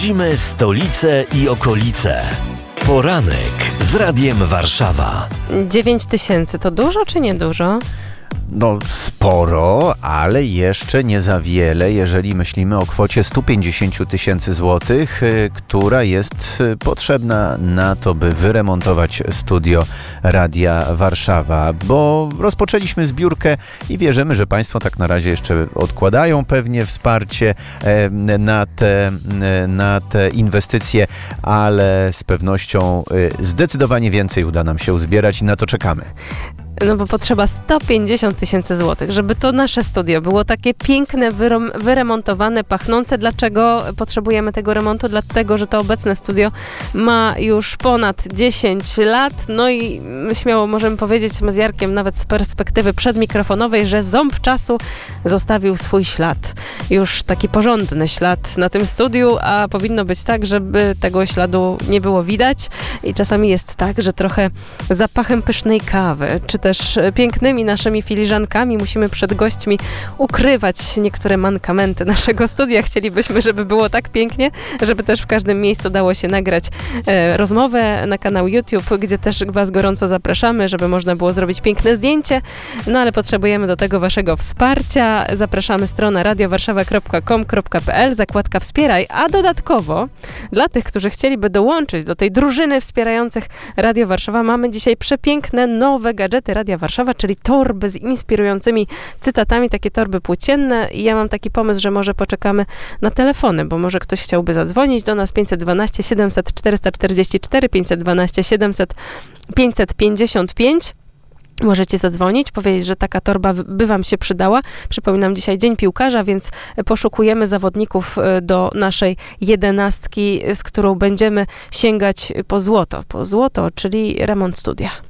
Śledzimy stolicę i okolice. Poranek z Radiem Warszawa. 9 000 to dużo czy niedużo? No sporo, ale jeszcze nie za wiele, jeżeli myślimy o kwocie 150 000 złotych, która jest potrzebna na to, by wyremontować studio Radia Warszawa, bo rozpoczęliśmy zbiórkę i wierzymy, że Państwo tak na razie jeszcze odkładają pewnie wsparcie na te inwestycje, ale z pewnością zdecydowanie więcej uda nam się uzbierać i na to czekamy. No bo potrzeba 150 000 złotych, żeby to nasze studio było takie piękne, wyremontowane, pachnące. Dlaczego potrzebujemy tego remontu? Dlatego, że to obecne studio ma już ponad 10 lat. No i śmiało możemy powiedzieć z Jarkiem, nawet z perspektywy przedmikrofonowej, że ząb czasu zostawił swój ślad. Już taki porządny ślad na tym studiu, a powinno być tak, żeby tego śladu nie było widać. I czasami jest tak, że trochę zapachem pysznej kawy, czy też pięknymi naszymi filiżankami musimy przed gośćmi ukrywać niektóre mankamenty naszego studia. Chcielibyśmy, żeby było tak pięknie, żeby też w każdym miejscu dało się nagrać rozmowę na kanał YouTube, gdzie też Was gorąco zapraszamy, żeby można było zrobić piękne zdjęcie. No ale potrzebujemy do tego Waszego wsparcia. Zapraszamy stronę radiowarszawa.com.pl, zakładka Wspieraj, a dodatkowo dla tych, którzy chcieliby dołączyć do tej drużyny wspierających Radio Warszawa, mamy dzisiaj przepiękne, nowe gadżety Radia Warszawa, czyli torby z inspirującymi cytatami, takie torby płócienne. I ja mam taki pomysł, że może poczekamy na telefony, bo może ktoś chciałby zadzwonić do nas 512 700 444, 512 700 555. Możecie zadzwonić, powiedzieć, że taka torba by Wam się przydała. Przypominam, dzisiaj Dzień Piłkarza, więc poszukujemy zawodników do naszej 11, z którą będziemy sięgać po złoto. Po złoto, czyli remont studia.